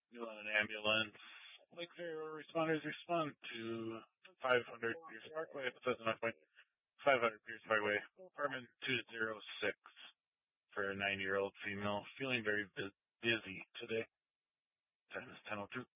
You want an ambulance? Lakeview responders respond to 500 Pierce Parkway, Bethesda, 500 Pierce Parkway, apartment 206 for a 9-year-old female, feeling very busy today. Time is 10:02.